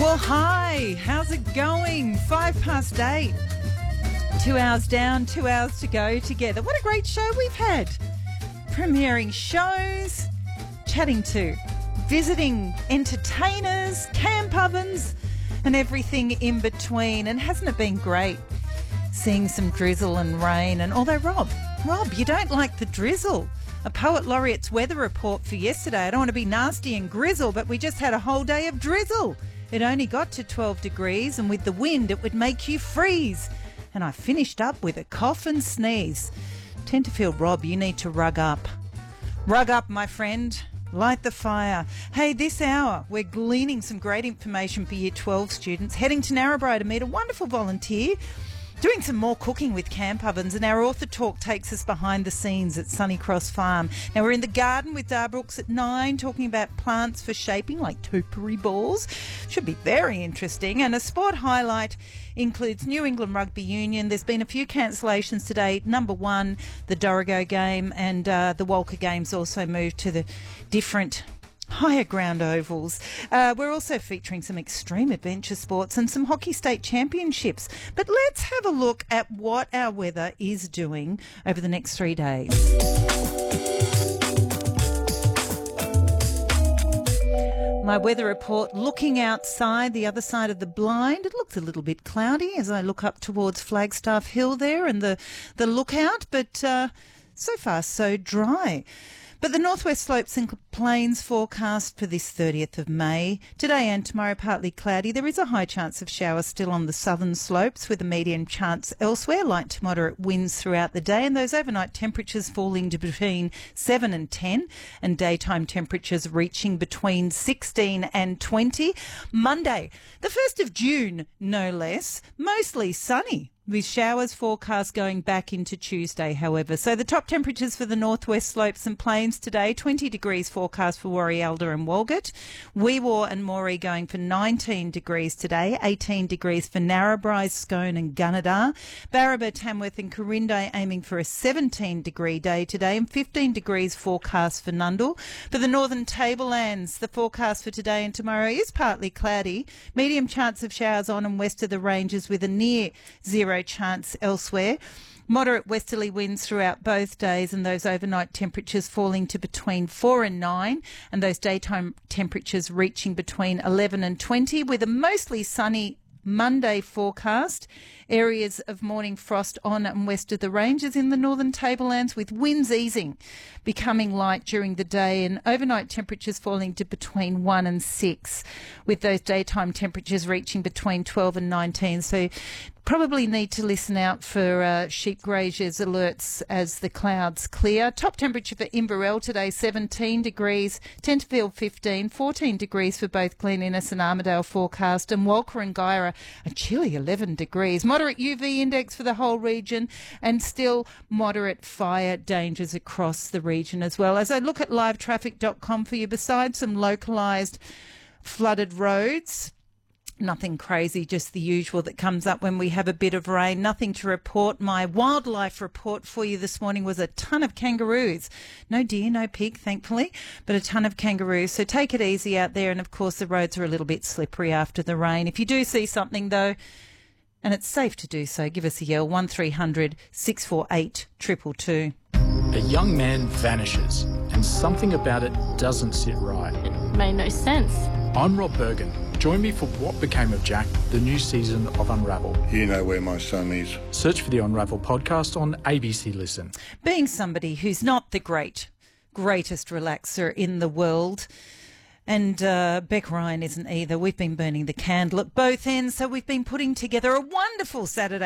Well, hi, how's it going? 8:05. 2 hours down, 2 hours to go together. What a great show we've had. Premiering shows, chatting to visiting entertainers, camp ovens, and everything in between. And hasn't it been great seeing some drizzle and rain? And although, Rob, you don't like the drizzle. A Poet Laureate's weather report for yesterday. I don't want to be nasty and grizzle, but we just had a whole day of drizzle. It only got to 12 degrees, and with the wind, it would make you freeze. And I finished up with a cough and sneeze. Tend to feel, Rob, you need to rug up. Rug up, my friend. Light the fire. Hey, this hour, we're gleaning some great information for Year 12 students, heading to Narrabri to meet a wonderful volunteer, doing some more cooking with camp ovens, and our author talk takes us behind the scenes at Sunny Cross Farm. Now, we're in the garden with Darbrooks at 9, talking about plants for shaping, like topiary balls. Should be very interesting. And a sport highlight includes New England Rugby Union. There's been a few cancellations today. Number 1, the Dorrigo game, and the Walker games also moved to the different higher ground ovals. We're also featuring some extreme adventure sports and some hockey state championships. But let's have a look at what our weather is doing over the next 3 days. My weather report, looking outside the other side of the blind. It looks a little bit cloudy as I look up towards Flagstaff Hill there and the lookout, but so far so dry. But the northwest slopes and plains forecast for this 30th of May. Today and tomorrow partly cloudy. There is a high chance of showers still on the southern slopes with a medium chance elsewhere. Light to moderate winds throughout the day, and those overnight temperatures falling to between 7 and 10 and daytime temperatures reaching between 16 and 20. Monday, the 1st of June, no less, mostly sunny, with showers forecast going back into Tuesday, however. So the top temperatures for the northwest slopes and plains today, 20 degrees forecast for Warialda and Walgett. Weewaw and Moree going for 19 degrees today, 18 degrees for Narrabri, Scone and Gunnedah. Barraba, Tamworth and Corinda aiming for a 17-degree day today, and 15 degrees forecast for Nundle. For the northern tablelands, the forecast for today and tomorrow is partly cloudy. Medium chance of showers on and west of the ranges with a near zero chance elsewhere. Moderate westerly winds throughout both days, and those overnight temperatures falling to between 4 and 9, and those daytime temperatures reaching between 11 and 20, with a mostly sunny Monday forecast. Areas of morning frost on and west of the ranges in the northern tablelands, with winds easing, becoming light during the day, and overnight temperatures falling to between 1 and 6, with those daytime temperatures reaching between 12 and 19. So probably need to listen out for sheep graziers alerts as the clouds clear. Top temperature for Inverell today, 17 degrees, Tenterfield 15, 14 degrees for both Glen Innes and Armidale forecast, and Walker and Guyra a chilly 11 degrees. Moderate UV index for the whole region, and still moderate fire dangers across the region as well. As I look at livetraffic.com for you, besides some localised flooded roads, nothing crazy, just the usual that comes up when we have a bit of rain. Nothing to report. My wildlife report for you this morning was a ton of kangaroos. No deer, no pig, thankfully, but a ton of kangaroos. So take it easy out there. And, of course, the roads are a little bit slippery after the rain. If you do see something, though, and it's safe to do so, give us a yell, 1300 648 222. A young man vanishes, and something about it doesn't sit right. It made no sense. I'm Rob Bergen. Join me for What Became of Jack, the new season of Unravel. You know where my son is. Search for the Unravel podcast on ABC Listen. Being somebody who's not the greatest relaxer in the world, and Beck Ryan isn't either, we've been burning the candle at both ends, so we've been putting together a wonderful Saturday